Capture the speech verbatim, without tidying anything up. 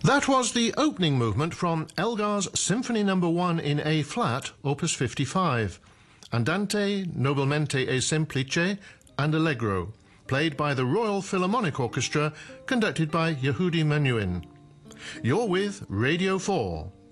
That was the opening movement from Elgar's Symphony Number One in A flat, Opus fifty-five, Andante nobilmente e semplice and Allegro, played by the Royal Philharmonic Orchestra, conducted by Yehudi Menuhin. You're with Radio four.